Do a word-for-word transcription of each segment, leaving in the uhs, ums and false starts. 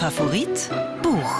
Favorit Buch.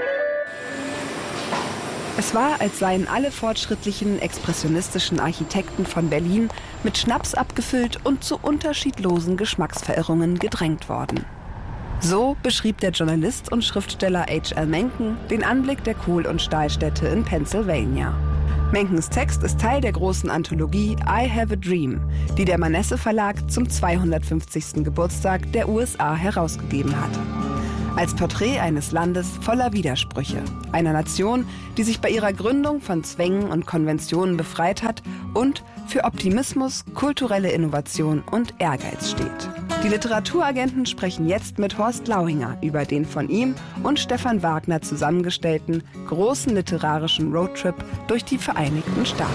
Es war, als seien alle fortschrittlichen expressionistischen Architekten von Berlin mit Schnaps abgefüllt und zu unterschiedlosen Geschmacksverirrungen gedrängt worden. So beschrieb der Journalist und Schriftsteller H L Mencken den Anblick der Kohl- und Stahlstädte in Pennsylvania. Menckens Text ist Teil der großen Anthologie I Have a Dream, die der Manesse Verlag zum zweihundertfünfzigsten Geburtstag der U S A herausgegeben hat. Als Porträt eines Landes voller Widersprüche, einer Nation, die sich bei ihrer Gründung von Zwängen und Konventionen befreit hat und für Optimismus, kulturelle Innovation und Ehrgeiz steht. Die Literaturagenten sprechen jetzt mit Horst Lauinger über den von ihm und Stefan Wagner zusammengestellten großen literarischen Roadtrip durch die Vereinigten Staaten.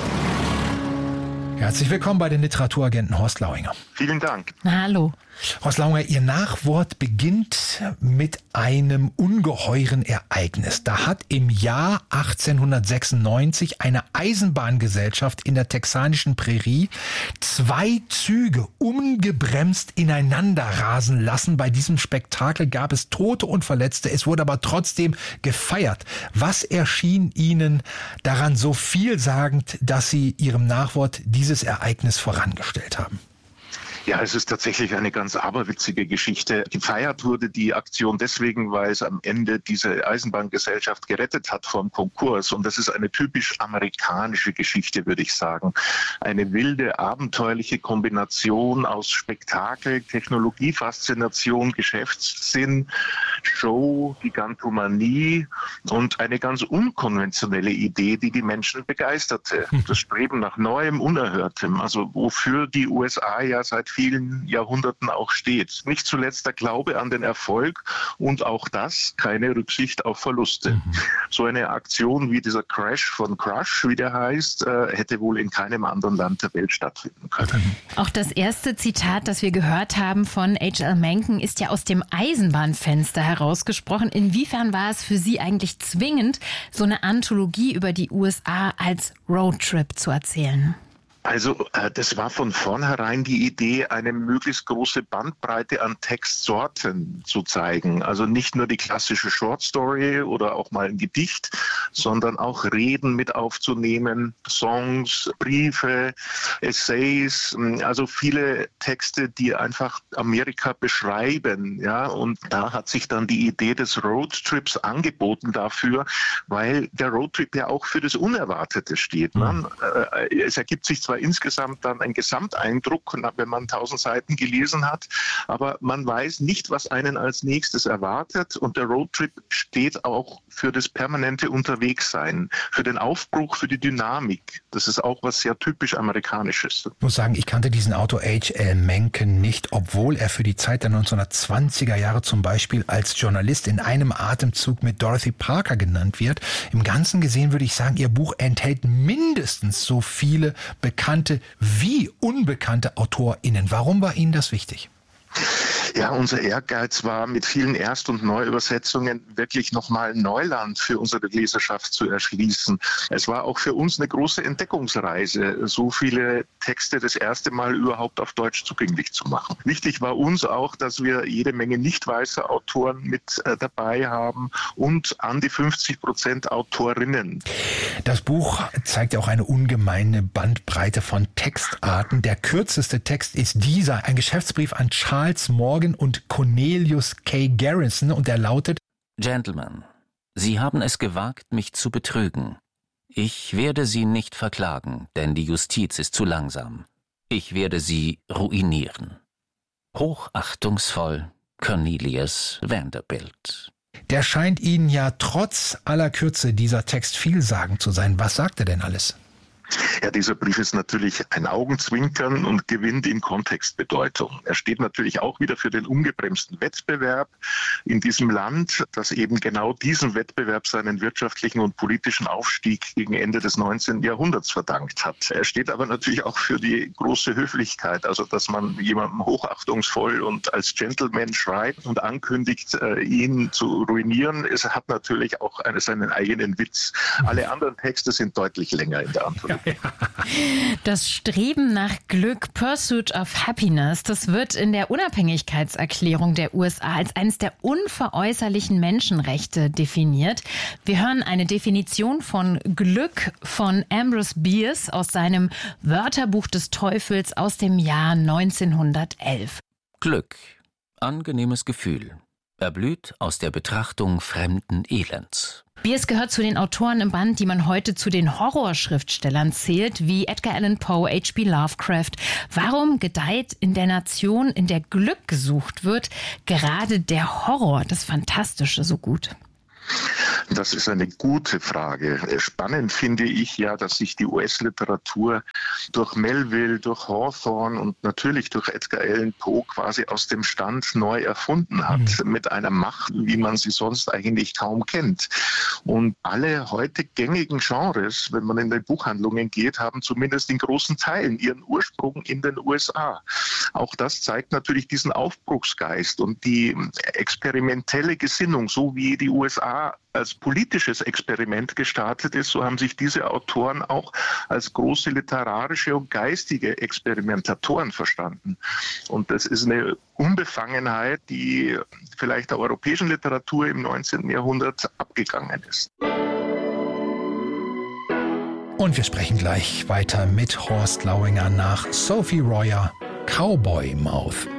Herzlich willkommen bei den Literaturagenten Horst Lauinger. Vielen Dank. Hallo. Horst Lauinger, Ihr Nachwort beginnt mit einem ungeheuren Ereignis. Da hat im Jahr achtzehnhundertsechsundneunzig eine Eisenbahngesellschaft in der texanischen Prärie zwei Züge ungebremst ineinander rasen lassen. Bei diesem Spektakel gab es Tote und Verletzte. Es wurde aber trotzdem gefeiert. Was erschien Ihnen daran so vielsagend, dass Sie Ihrem Nachwort dieses Ereignis vorangestellt haben? Ja, es ist tatsächlich eine ganz aberwitzige Geschichte. Gefeiert wurde die Aktion deswegen, weil es am Ende diese Eisenbahngesellschaft gerettet hat vom Konkurs. Und das ist eine typisch amerikanische Geschichte, würde ich sagen. Eine wilde, abenteuerliche Kombination aus Spektakel, Technologiefaszination, Geschäftssinn, Show, Gigantomanie und eine ganz unkonventionelle Idee, die die Menschen begeisterte. Das Streben nach Neuem, Unerhörtem, also wofür die U S A ja seit vielen Jahrhunderten auch steht. Nicht zuletzt der Glaube an den Erfolg und auch das, keine Rücksicht auf Verluste. Mhm. So eine Aktion wie dieser Crash von Crush, wie der heißt, äh, hätte wohl in keinem anderen Land der Welt stattfinden können. Auch das erste Zitat, das wir gehört haben von H L Mencken, ist ja aus dem Eisenbahnfenster herausgesprochen. Inwiefern war es für Sie eigentlich zwingend, so eine Anthologie über die U S A als Roadtrip zu erzählen? Also äh, das war von vornherein die Idee, eine möglichst große Bandbreite an Textsorten zu zeigen. Also nicht nur die klassische Short Story oder auch mal ein Gedicht, sondern auch Reden mit aufzunehmen, Songs, Briefe, Essays, also viele Texte, die einfach Amerika beschreiben. Ja, und da hat sich dann die Idee des Roadtrips angeboten dafür, weil der Roadtrip ja auch für das Unerwartete steht. Ne? Äh, es ergibt sich zwar insgesamt dann ein Gesamteindruck, wenn man tausend Seiten gelesen hat, aber man weiß nicht, was einen als nächstes erwartet, und der Roadtrip steht auch für das permanente Unterwegssein, für den Aufbruch, für die Dynamik. Das ist auch was sehr typisch Amerikanisches. Ich muss sagen, ich kannte diesen Autor H L Mencken nicht, obwohl er für die Zeit der neunzehnhundertzwanziger Jahre zum Beispiel als Journalist in einem Atemzug mit Dorothy Parker genannt wird. Im Ganzen gesehen würde ich sagen, Ihr Buch enthält mindestens so viele bekannte wie unbekannte AutorInnen. Warum war Ihnen das wichtig? Ja, unser Ehrgeiz war, mit vielen Erst- und Neuübersetzungen wirklich nochmal Neuland für unsere Leserschaft zu erschließen. Es war auch für uns eine große Entdeckungsreise, so viele Texte das erste Mal überhaupt auf Deutsch zugänglich zu machen. Wichtig war uns auch, dass wir jede Menge nicht weiße Autoren mit äh, dabei haben und an die fünfzig Prozent Autorinnen. Das Buch zeigt auch eine ungemeine Bandbreite von Textarten. Der kürzeste Text ist dieser, ein Geschäftsbrief an Charles Morgan und Cornelius K. Garrison, und er lautet: Gentlemen, Sie haben es gewagt, mich zu betrügen. Ich werde Sie nicht verklagen, denn die Justiz ist zu langsam. Ich werde Sie ruinieren. Hochachtungsvoll, Cornelius Vanderbilt. Der scheint Ihnen ja trotz aller Kürze dieser Text vielsagend zu sein. Was sagt er denn alles? Ja, dieser Brief ist natürlich ein Augenzwinkern und gewinnt in Kontextbedeutung. Er steht natürlich auch wieder für den ungebremsten Wettbewerb in diesem Land, das eben genau diesem Wettbewerb seinen wirtschaftlichen und politischen Aufstieg gegen Ende des neunzehnten Jahrhunderts verdankt hat. Er steht aber natürlich auch für die große Höflichkeit, also dass man jemandem hochachtungsvoll und als Gentleman schreibt und ankündigt, ihn zu ruinieren. Es hat natürlich auch seinen eigenen Witz. Alle anderen Texte sind deutlich länger in der Antwort. Das Streben nach Glück, Pursuit of Happiness, das wird in der Unabhängigkeitserklärung der U S A als eines der unveräußerlichen Menschenrechte definiert. Wir hören eine Definition von Glück von Ambrose Bierce aus seinem Wörterbuch des Teufels aus dem Jahr neunzehnhundertelf. Glück, angenehmes Gefühl, erblüht aus der Betrachtung fremden Elends. Bierce gehört zu den Autoren im Band, die man heute zu den Horrorschriftstellern zählt, wie Edgar Allan Poe, H P Lovecraft. Warum gedeiht in der Nation, in der Glück gesucht wird, gerade der Horror, das Fantastische, so gut? Das ist eine gute Frage. Spannend finde ich ja, dass sich die U S-Literatur durch Melville, durch Hawthorne und natürlich durch Edgar Allan Poe quasi aus dem Stand neu erfunden hat, mhm. mit einer Macht, wie man sie sonst eigentlich kaum kennt. Und alle heute gängigen Genres, wenn man in die Buchhandlungen geht, haben zumindest in großen Teilen ihren Ursprung in den U S A. Auch das zeigt natürlich diesen Aufbruchsgeist und die experimentelle Gesinnung, so wie die U S A als politisches Experiment gestartet ist, so haben sich diese Autoren auch als große literarische und geistige Experimentatoren verstanden. Und das ist eine Unbefangenheit, die vielleicht der europäischen Literatur im neunzehnten Jahrhundert abgegangen ist. Und wir sprechen gleich weiter mit Horst Lauinger nach Sophie Royer, Cowboy Mouth.